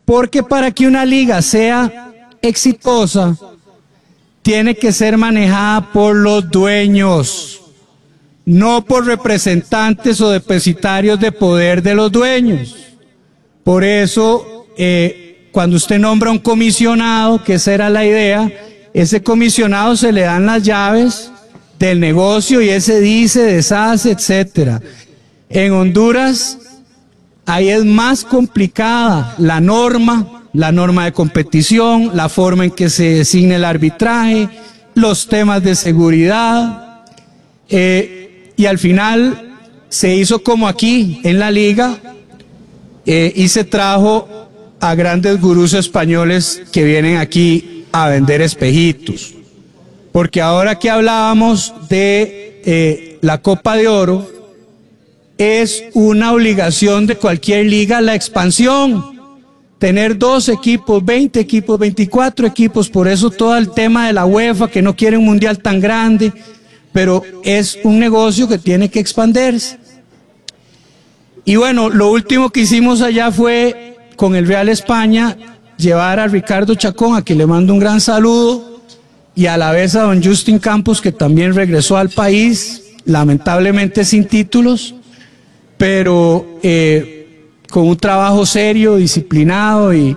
Porque para que una liga sea exitosa, tiene que ser manejada por los dueños, no por representantes o depositarios de poder de los dueños. Por eso, cuando usted nombra un comisionado, que esa era la idea, ese comisionado se le dan las llaves del negocio y ese dice, deshace, etcétera. En Honduras, ahí es más complicada la norma de competición, la forma en que se designa el arbitraje, los temas de seguridad, y al final se hizo como aquí en la liga, y se trajo a grandes gurús españoles que vienen aquí a vender espejitos. Porque ahora que hablábamos de la Copa de Oro, es una obligación de cualquier liga la expansión. Tener 2 equipos, 20 equipos, 24 equipos, por eso todo el tema de la UEFA, que no quiere un mundial tan grande, pero es un negocio que tiene que expandirse. Y bueno, lo último que hicimos allá fue, con el Real España, llevar a Ricardo Chacón, a quien le mando un gran saludo, y a la vez a don Justin Campos, que también regresó al país, lamentablemente sin títulos, pero con un trabajo serio, disciplinado y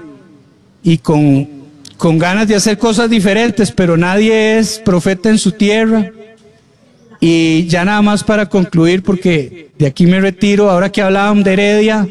con ganas de hacer cosas diferentes, pero nadie es profeta en su tierra. Y ya nada más para concluir, porque de aquí me retiro, ahora que hablábamos de Heredia,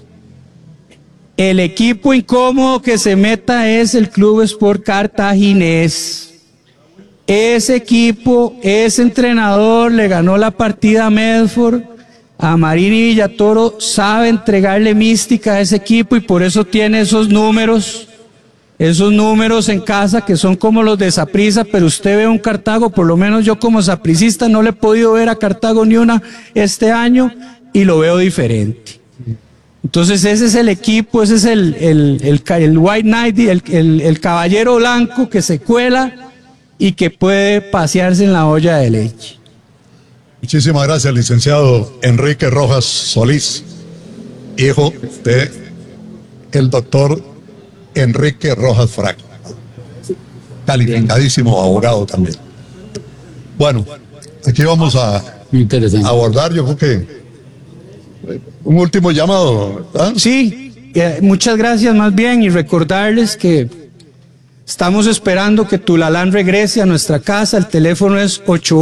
el equipo incómodo que se meta es el Club Sport Cartaginés. Ese equipo, ese entrenador le ganó la partida a Medford, a Marini Villatoro, sabe entregarle mística a ese equipo y por eso tiene esos números en casa que son como los de Saprissa, pero usted ve un Cartago, por lo menos yo como sapricista no le he podido ver a Cartago ni una este año y lo veo diferente. Entonces ese es el equipo, ese es el White Knight, el caballero blanco que se cuela y que puede pasearse en la olla de leche. Muchísimas gracias, licenciado Enrique Rojas Solís, hijo de el doctor Enrique Rojas Fraga, calificadísimo abogado también. Bueno, aquí vamos a abordar, yo creo que un último llamado, ¿verdad? Sí, muchas gracias más bien, y recordarles que estamos esperando que Tulalán regrese a nuestra casa. El teléfono es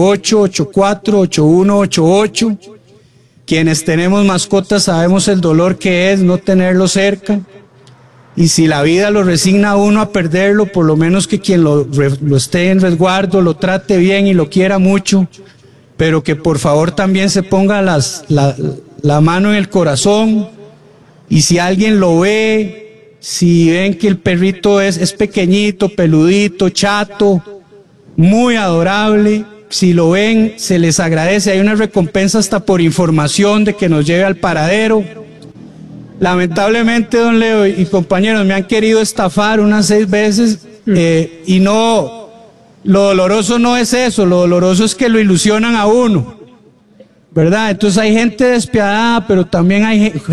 8884-8188. Quienes tenemos mascotas sabemos el dolor que es no tenerlo cerca. Y si la vida lo resigna a uno a perderlo, por lo menos que quien lo esté en resguardo, lo trate bien y lo quiera mucho. Pero que por favor también se ponga la mano en el corazón. Y si alguien lo ve, si ven que el perrito es pequeñito, peludito, chato, muy adorable, si lo ven, se les agradece. Hay una recompensa hasta por información de que nos lleve al paradero. Lamentablemente, don Leo y compañeros, me han querido estafar unas 6 veces y no, lo doloroso no es eso, lo doloroso es que lo ilusionan a uno, ¿verdad? Entonces hay gente despiadada, pero también hay